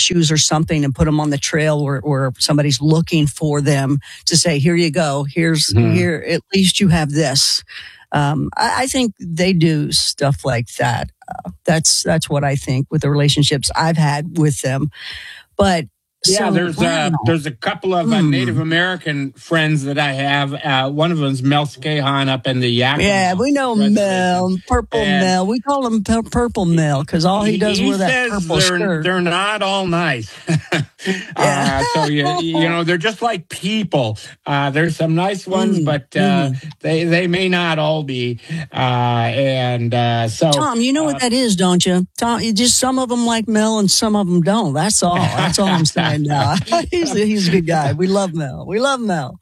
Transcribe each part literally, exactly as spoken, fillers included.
horseshoes or something and put them on the trail where, where somebody's looking for them to say, here you go. Here's mm-hmm. here, at least you have this. Um, I, I think they do stuff like that. Uh, that's, that's what I think with the relationships I've had with them. But Yeah, so, there's wow. uh, there's a couple of uh, mm. Native American friends that I have. Uh, one of them is Mel Scahan up in the Yakima. Yeah, we know Mel, Purple and Mel. We call him p- Purple Mel because all he does he with that purple they're, skirt. They're not all nice. yeah. uh, so, you, you know, they're just like people. Uh, there's some nice ones, mm. but uh, mm. they, they may not all be. Uh, and uh, so... Tom, you know uh, what that is, don't you? Tom, you just some of them like Mel and some of them don't. That's all. That's all I'm saying now. he's, a, he's a good guy. We love Mel. We love Mel.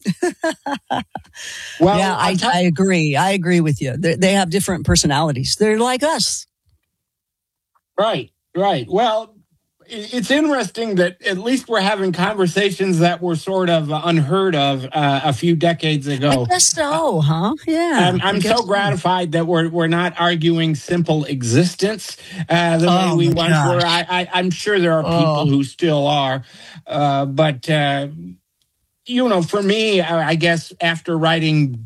well, yeah, I, I agree. I agree with you. They, they have different personalities. They're like us. Right, right. Well, it's interesting that at least we're having conversations that were sort of unheard of uh, a few decades ago. I guess so, huh? Yeah. I'm, I'm so gratified so. that we're we're not arguing simple existence uh, the oh, way we once gosh. were. I, I, I'm sure there are people oh. who still are, uh, but uh, you know, for me, I, I guess after writing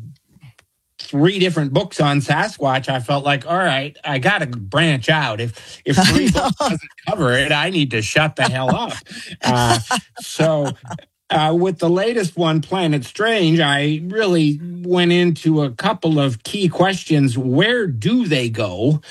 three different books on Sasquatch, I felt like, all right, I got to branch out. If if three books doesn't cover it, I need to shut the hell up. Uh, so uh, with the latest one, Planet Strange, I really went into a couple of key questions. Where do they go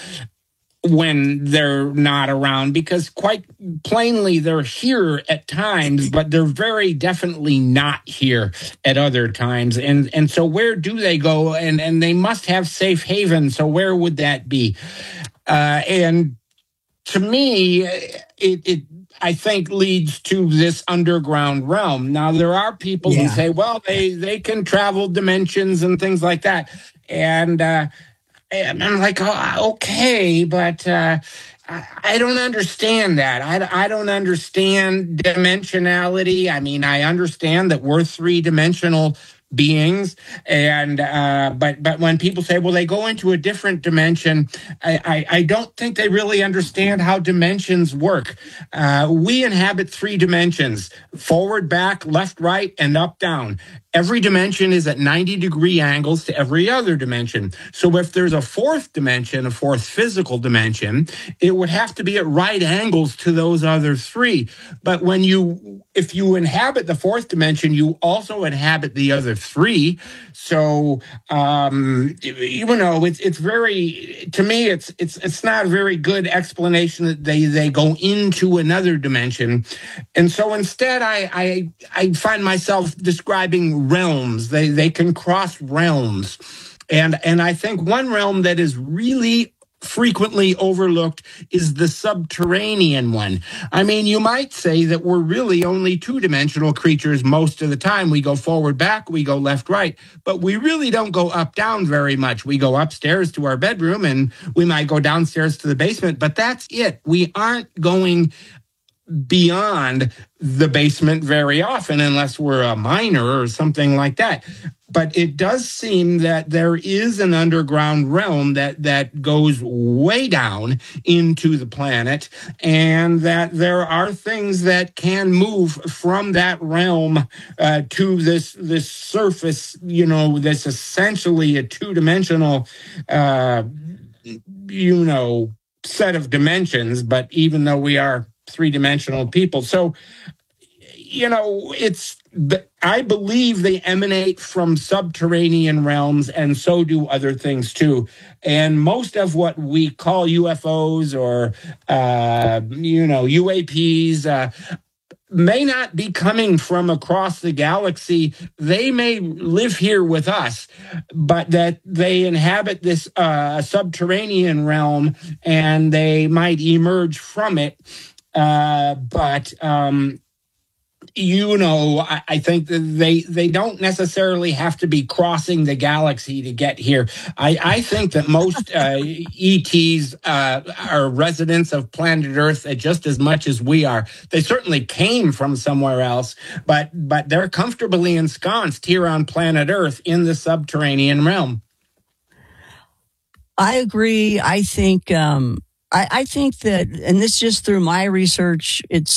when they're not around? Because quite plainly, they're here at times, but they're very definitely not here at other times. And and so where do they go? And, and they must have safe haven. So where would that be? Uh, and to me, it, it I think leads to this underground realm. Now, there are people yeah. who say, well, they, they can travel dimensions and things like that. And uh And I'm like, oh, okay, but uh, I, I don't understand that. I, I don't understand dimensionality. I mean, I understand that we're three-dimensional beings, and uh, but but when people say, well, they go into a different dimension, I, I, I don't think they really understand how dimensions work. Uh, we inhabit three dimensions: forward, back, left, right, and up, down. Every dimension is at ninety degree angles to every other dimension. So if there's a fourth dimension, a fourth physical dimension, it would have to be at right angles to those other three. But when you, if you inhabit the fourth dimension, you also inhabit the other three. So, um, you know, it's, it's very, to me, it's, it's, it's not a very good explanation that they, they go into another dimension. And so instead, I, I, I find myself describing realms. They they can cross realms. And and I think one realm that is really frequently overlooked is the subterranean one. I mean, you might say that we're really only two-dimensional creatures most of the time. We go forward, back, we go left, right, but we really don't go up, down very much. We go upstairs to our bedroom and we might go downstairs to the basement, but that's it. We aren't going beyond the basement very often unless we're a miner or something like that. But it does seem that there is an underground realm that, that goes way down into the planet, and that there are things that can move from that realm uh, to this this surface, you know, this essentially a two-dimensional, uh, you know, set of dimensions, but even though we are three-dimensional people. So, you know, it's, I believe they emanate from subterranean realms, and so do other things too. And most of what we call U F Os or, uh, you know, U A Ps, uh, may not be coming from across the galaxy. They may live here with us, but that they inhabit this uh, subterranean realm, and they might emerge from it. Uh, but, um, you know, I, I think that they they don't necessarily have to be crossing the galaxy to get here. I, I think that most uh, E Ts uh, are residents of planet Earth just as much as we are. They certainly came from somewhere else, but but they're comfortably ensconced here on planet Earth in the subterranean realm. I agree. I think um, I, I think that, and this just through my research, it's